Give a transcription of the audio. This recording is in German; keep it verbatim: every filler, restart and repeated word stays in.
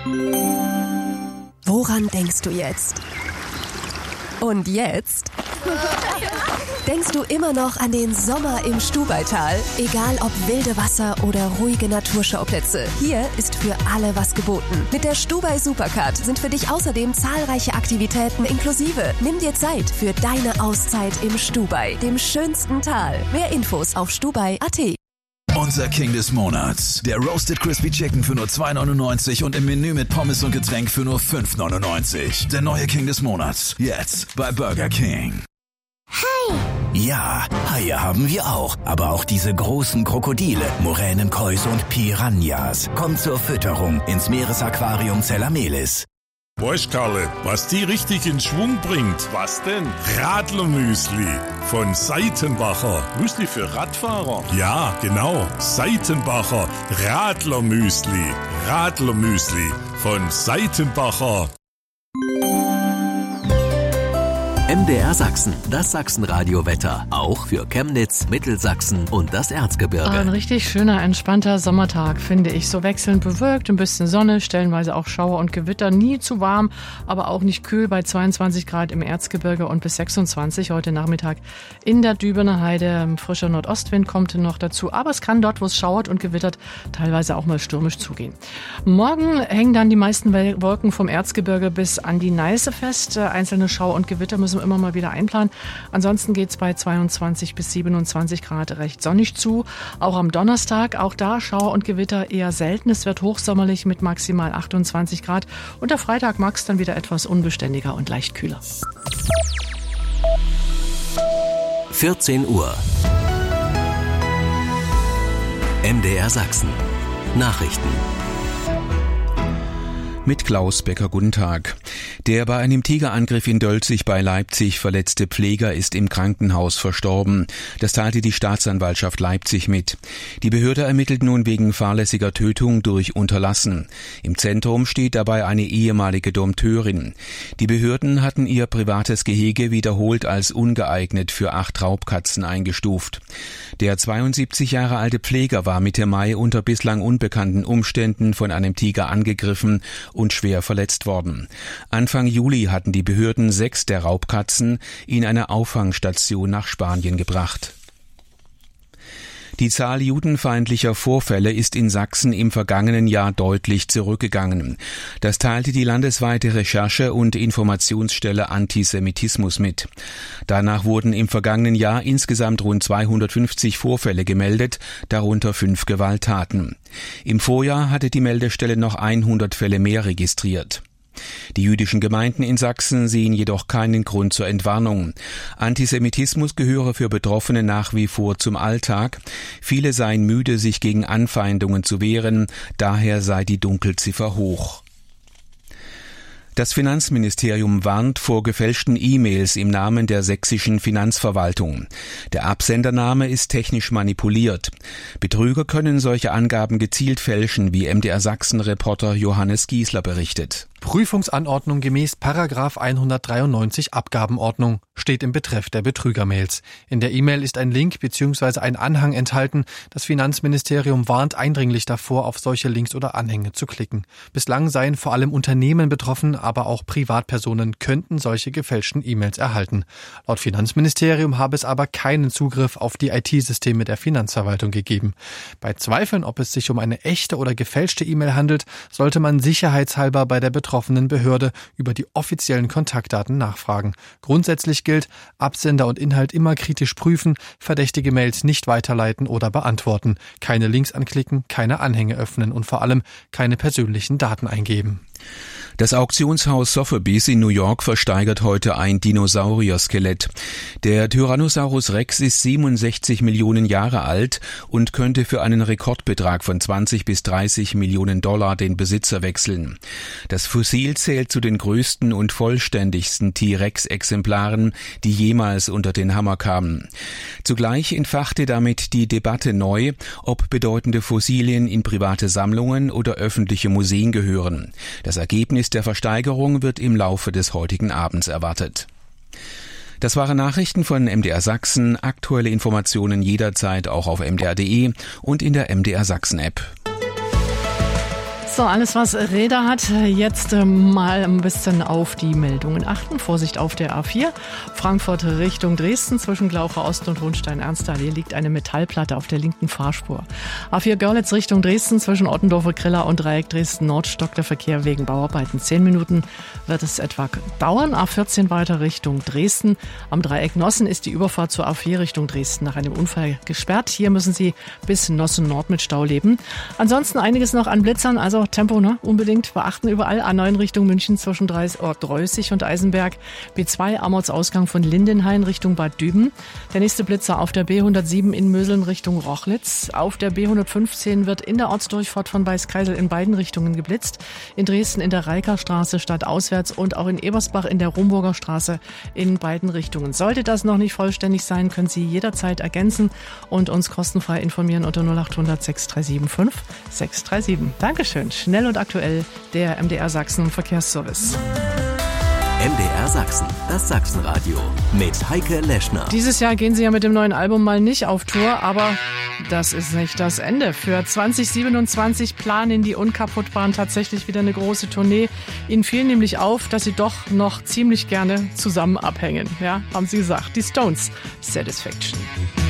Woran denkst du jetzt? Und jetzt? Denkst du immer noch an den Sommer im Stubaital? Egal ob wilde Wasser oder ruhige Naturschauplätze, hier ist für alle was geboten. Mit der Stubai Supercard sind für dich außerdem zahlreiche Aktivitäten inklusive. Nimm dir Zeit für deine Auszeit im Stubai, dem schönsten Tal. Mehr Infos auf stubai punkt at. Unser King des Monats. Der Roasted Crispy Chicken für nur zwei neunundneunzig und im Menü mit Pommes und Getränk für nur fünf neunundneunzig. Der neue King des Monats. Jetzt bei Burger King. Hi! Ja, Haie haben wir auch. Aber auch diese großen Krokodile, Moränenkäuse und Piranhas. Kommt zur Fütterung ins Meeresaquarium Zellamelis. Weißt, Karle, was die richtig in Schwung bringt? Was denn? Radlermüsli von Seitenbacher. Müsli für Radfahrer? Ja, genau. Seitenbacher Radlermüsli. Radlermüsli von Seitenbacher. M D R Sachsen, das Sachsenradio-Wetter. Auch für Chemnitz, Mittelsachsen und das Erzgebirge. Ein richtig schöner, entspannter Sommertag, finde ich. So wechselnd bewölkt, ein bisschen Sonne, stellenweise auch Schauer und Gewitter. Nie zu warm, aber auch nicht kühl bei zweiundzwanzig Grad im Erzgebirge und bis sechsundzwanzig heute Nachmittag in der Dübener Heide. Frischer Nordostwind kommt noch dazu. Aber es kann dort, wo es schauert und gewittert, teilweise auch mal stürmisch zugehen. Morgen hängen dann die meisten Wolken vom Erzgebirge bis an die Neiße fest. Einzelne Schauer und Gewitter müssen immer mal wieder einplanen. Ansonsten geht es bei zweiundzwanzig bis siebenundzwanzig Grad recht sonnig zu. Auch am Donnerstag, auch da Schauer und Gewitter eher selten. Es wird hochsommerlich mit maximal achtundzwanzig Grad. Und der Freitag mag es dann wieder etwas unbeständiger und leicht kühler. vierzehn Uhr. M D R Sachsen. Nachrichten. Mit Klaus Becker, guten Tag. Der bei einem Tigerangriff in Dölzig bei Leipzig verletzte Pfleger ist im Krankenhaus verstorben. Das teilte die Staatsanwaltschaft Leipzig mit. Die Behörde ermittelt nun wegen fahrlässiger Tötung durch Unterlassen. Im Zentrum steht dabei eine ehemalige Dompteurin. Die Behörden hatten ihr privates Gehege wiederholt als ungeeignet für acht Raubkatzen eingestuft. Der zweiundsiebzig Jahre alte Pfleger war Mitte Mai unter bislang unbekannten Umständen von einem Tiger angegriffen und schwer verletzt worden. Anfang Juli hatten die Behörden sechs der Raubkatzen in eine Auffangstation nach Spanien gebracht. Die Zahl judenfeindlicher Vorfälle ist in Sachsen im vergangenen Jahr deutlich zurückgegangen. Das teilte die landesweite Recherche- und Informationsstelle Antisemitismus mit. Danach wurden im vergangenen Jahr insgesamt rund zweihundertfünfzig Vorfälle gemeldet, darunter fünf Gewalttaten. Im Vorjahr hatte die Meldestelle noch hundert Fälle mehr registriert. Die jüdischen Gemeinden in Sachsen sehen jedoch keinen Grund zur Entwarnung. Antisemitismus gehöre für Betroffene nach wie vor zum Alltag. Viele seien müde, sich gegen Anfeindungen zu wehren, daher sei die Dunkelziffer hoch. Das Finanzministerium warnt vor gefälschten E-Mails im Namen der sächsischen Finanzverwaltung. Der Absendername ist technisch manipuliert. Betrüger können solche Angaben gezielt fälschen, wie M D R Sachsen-Reporter Johannes Giesler berichtet. Prüfungsanordnung gemäß Paragraph hundertdreiundneunzig Abgabenordnung steht im Betreff der Betrügermails. In der E-Mail ist ein Link bzw. ein Anhang enthalten. Das Finanzministerium warnt eindringlich davor, auf solche Links oder Anhänge zu klicken. Bislang seien vor allem Unternehmen betroffen, aber auch Privatpersonen könnten solche gefälschten E-Mails erhalten. Laut Finanzministerium habe es aber keinen Zugriff auf die I T-Systeme der Finanzverwaltung gegeben. Bei Zweifeln, ob es sich um eine echte oder gefälschte E-Mail handelt, sollte man sicherheitshalber bei der betroffenen Behörde über die offiziellen Kontaktdaten nachfragen. Grundsätzlich gilt, Absender und Inhalt immer kritisch prüfen, verdächtige Mails nicht weiterleiten oder beantworten, keine Links anklicken, keine Anhänge öffnen und vor allem keine persönlichen Daten eingeben. Das Auktionshaus Sotheby's in New York versteigert heute ein Dinosaurier-Skelett. Der Tyrannosaurus Rex ist siebenundsechzig Millionen Jahre alt und könnte für einen Rekordbetrag von zwanzig bis dreißig Millionen Dollar den Besitzer wechseln. Das Fossil zählt zu den größten und vollständigsten T-Rex-Exemplaren, die jemals unter den Hammer kamen. Zugleich entfachte damit die Debatte neu, ob bedeutende Fossilien in private Sammlungen oder öffentliche Museen gehören. Das Ergebnis der Versteigerung wird im Laufe des heutigen Abends erwartet. Das waren Nachrichten von M D R Sachsen. Aktuelle Informationen jederzeit auch auf m d r punkt d e und in der M D R Sachsen App. So, alles was Räder hat, jetzt mal ein bisschen auf die Meldungen achten. Vorsicht auf der A vier, Frankfurt Richtung Dresden, zwischen Glauche Ost und Hohenstein-Ernstallee liegt eine Metallplatte auf der linken Fahrspur. A vier Görlitz Richtung Dresden, zwischen Ottendorfer Griller und Dreieck Dresden-Nord stockt der Verkehr wegen Bauarbeiten. Zehn Minuten wird es etwa dauern. A vierzehn weiter Richtung Dresden. Am Dreieck Nossen ist die Überfahrt zur A vier Richtung Dresden nach einem Unfall gesperrt. Hier müssen Sie bis Nossen Nord mit Stau leben. Ansonsten einiges noch an Blitzern, also Tempo, ne? Unbedingt beachten überall. A neun Richtung München zwischen Dreußig und Eisenberg. B zwei Amotsausgang von Lindenhain Richtung Bad Düben. Der nächste Blitzer auf der B hundertsieben in Möseln Richtung Rochlitz. Auf der B hundertfünfzehn wird in der Ortsdurchfahrt von Weißkeisel in beiden Richtungen geblitzt. In Dresden in der Reikerstraße stadtauswärts und auch in Ebersbach in der Rumburger Straße in beiden Richtungen. Sollte das noch nicht vollständig sein, können Sie jederzeit ergänzen und uns kostenfrei informieren unter null acht hundert sechs drei sieben fünf sechs drei sieben. Dankeschön. Schnell und aktuell der M D R Sachsen Verkehrsservice. M D R Sachsen, das Sachsenradio mit Heike Leschner. Dieses Jahr gehen Sie ja mit dem neuen Album mal nicht auf Tour, aber das ist nicht das Ende. Für zwanzig siebenundzwanzig planen die Unkaputtbaren tatsächlich wieder eine große Tournee. Ihnen fiel nämlich auf, dass sie doch noch ziemlich gerne zusammen abhängen. Ja, haben sie gesagt. Die Stones, Satisfaction.